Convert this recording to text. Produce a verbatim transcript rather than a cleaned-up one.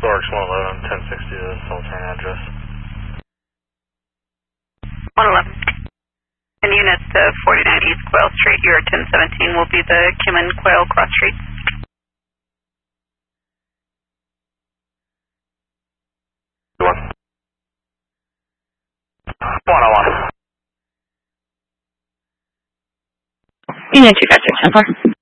Storks one eleven, ten sixty to Sultan address. one eleven. And units to forty-nine East Quail Street, your ten seventeen will be the Kim and Quail Cross Street. One. one oh one. Unit two five six ten four.